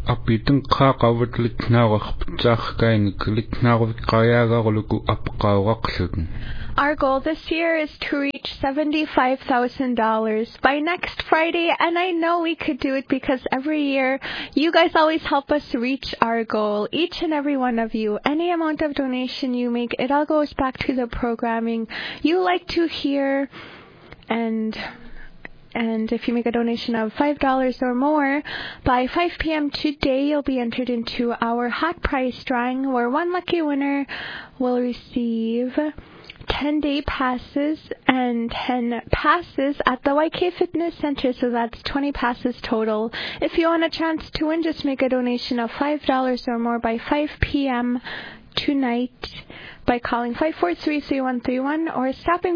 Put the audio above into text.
Apitan qaqawat litnaaqpitsaaqkaingik litnaaqviqqayaagaarluku apqaawaqlugun. Our goal this year is to reach $75,000 by next Friday, and I know we could do it because every year you guys always help us reach our goal. Each and every one of you, any amount of donation you make, it all goes back to the programming you like to hear. And if you make a donation of $5 or more, by 5 p.m. today, you'll be entered into our hot prize drawing, where one lucky winner will receive 10-day passes and 10 passes at the YK Fitness Center, so that's 20 passes total. If you want a chance to win, just make a donation of $5 or more by 5 p.m. tonight by calling 543-3131 or stopping